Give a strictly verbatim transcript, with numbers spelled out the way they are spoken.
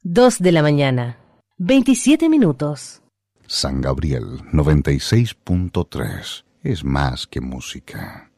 Dos de la mañana, veintisiete minutos. San Gabriel noventa y seis punto tres es más que música.